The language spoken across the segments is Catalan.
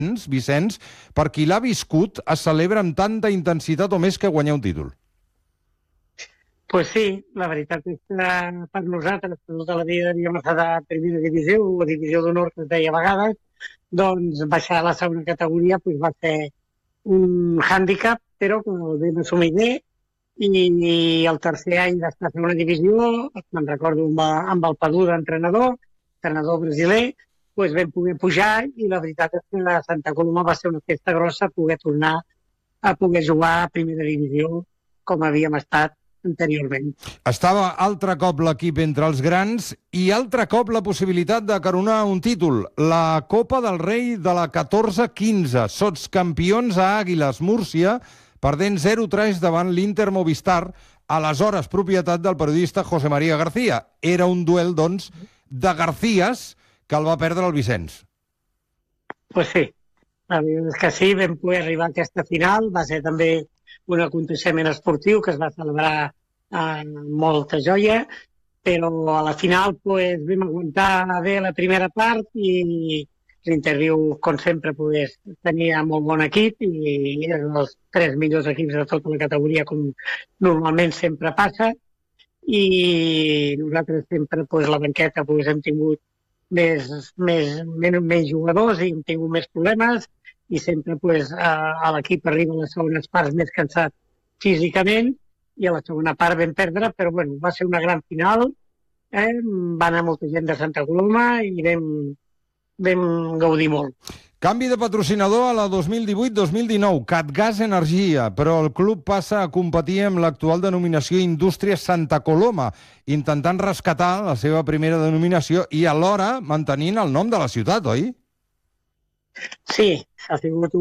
Vicenç, per qui l'ha viscut, es celebra amb tanta intensitat o més que guanyar un títol? Pues sí, la veritat és que per nosaltres, per tota la vida havíem estat a primera divisió o a divisió d'honor, que es deia a vegades, doncs baixar a la segona categoria pues, va ser un hàndicap, però que el vam assumir bé, i el tercer any d'estar a segona divisió, me'n recordo amb el Padú d'entrenador, entrenador brasiler, doncs vam poder pujar i la veritat és que la Santa Coloma va ser una festa grossa poder tornar a poder jugar a primera divisió com havíem estat anteriorment. Estava altre cop l'equip entre els grans i altre cop la possibilitat de caronar un títol, la Copa del Rei de la 14-15. Sots campions a Àguiles Múrcia, perdent 0-3 davant l'Inter Movistar, aleshores propietat del periodista José María García. Era un duel, doncs, de Garcías que el va perdre el Vicenç. Pues sí, la veritat és que sí, vam poder arribar a aquesta final, va ser també un aconteixement esportiu que es va celebrar amb molta joia, però a la final pues, vam aguantar bé la primera part i l'interviu, com sempre, pues, tenia molt bon equip i eren els 3 millors equips de tota la categoria, com normalment sempre passa, i nosaltres sempre, pues, la banqueta, pues, hem tingut menys jugadors i hem tingut més problemes, i sempre pues, a l'equip arriba a les segones parts més cansat físicament i a la segona part vam perdre, però bueno, va ser una gran final, va anar molta gent de Santa Coloma i vam gaudir molt. Canvi de patrocinador a la 2018-2019, Catgas Energia, però el club passa a competir amb l'actual denominació Indústries Santa Coloma, intentant rescatar la seva primera denominació i alhora mantenint el nom de la ciutat, oi? Sí, ha sigut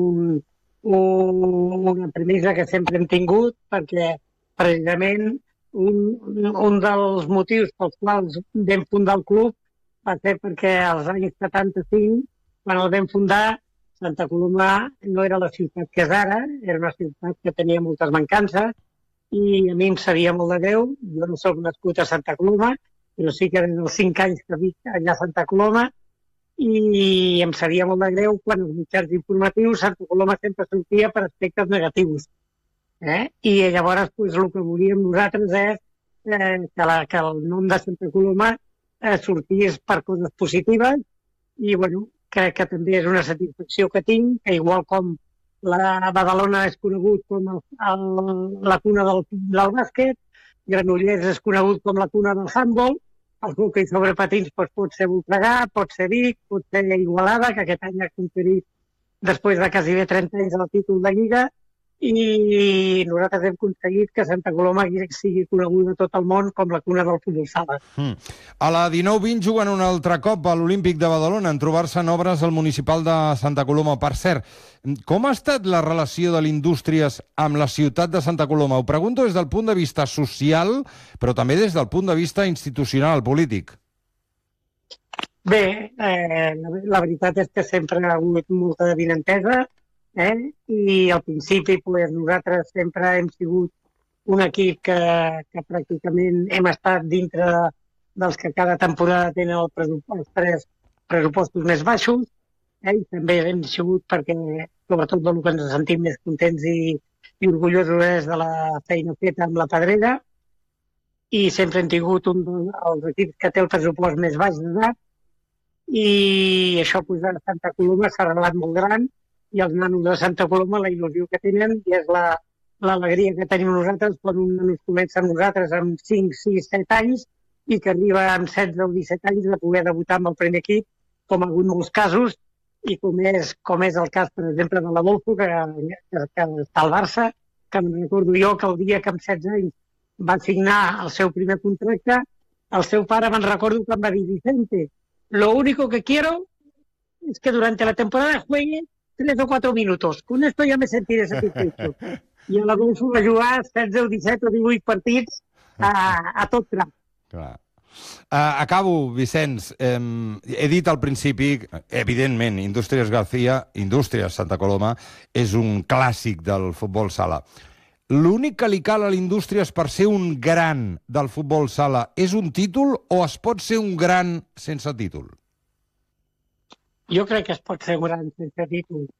una premissa que sempre hem tingut perquè precisament un dels motius pels quals vam fundar el club va ser perquè als anys 75, quan el vam fundar, Santa Coloma no era la ciutat que és ara, era una ciutat que tenia moltes mancances i a mi em sabia molt de greu. Jo no soc nascut a Santa Coloma, però sí que des dels 5 anys que vic allà a Santa Coloma i em sabia molt de greu quan els mitjans informatius Santa Coloma sempre sortia per aspectes negatius. I llavors pues, el que volíem nosaltres és que el nom de Santa Coloma sortís per coses positives i bueno, crec que també és una satisfacció que tinc, que igual com la Badalona és conegut com la cuna del bàsquet, Granollers és conegut com la cuna del handball, el hoquei sobre patins pot ser Voltregà, pot ser Vic, pot ser Igualada, que aquest any ha conquerit després de quasi 30 anys el títol de Lliga, i nosaltres hem aconseguit que Santa Coloma sigui coneguda a tot el món com la cuna del futbol sala. A la 19-20 juguen un altre cop a l'Olímpic de Badalona en trobar-se en obres al municipal de Santa Coloma. Per cert, com ha estat la relació de l'Indústries amb la ciutat de Santa Coloma? Ho pregunto des del punt de vista social, però també des del punt de vista institucional, polític. Bé, la veritat és que sempre ha hagut molta avinentesa, i al principi pues, nosaltres sempre hem sigut un equip que pràcticament hem estat dintre dels que cada temporada tenen els 3 pressupostos més baixos, i també hem sigut perquè, sobretot del que ens sentim més contents i orgullosos és de la feina feta amb la Pedrera, i sempre hem tingut un dels equips que té el pressupost més baix d'edat, i això pues, a Santa Coloma s'ha arrelat molt gran, i els nanos de Santa Coloma la il·lusió que tenen i és l'alegria que tenim nosaltres quan un nano comença amb nosaltres amb 5, 6, 7 anys i que arriba amb 16 o 17 anys de poder debutar amb el primer equip, com ha hagut molts casos, i com és el cas, per exemple, de l'Adolfo, que està al Barça, que em recordo jo que el dia que amb 16 anys va signar el seu primer contracte, el seu pare me'n recordo que em va dir: Vicente, lo único que quiero es que durante la temporada juegue 3 o 4 minutos. Con esto ya me sentiré satisfecho. I a l'Adolfo va jugar 16 o 17 o 18 partits a tot tram. Clar. Acabo, Vicenç. He dit al principi, evidentment, Indústries Santa Coloma, és un clàssic del futbol sala. L'únic que li cal a l'Indústries per ser un gran del futbol sala és un títol o es pot ser un gran sense títol? Jo crec que es pot ser gran sense títol.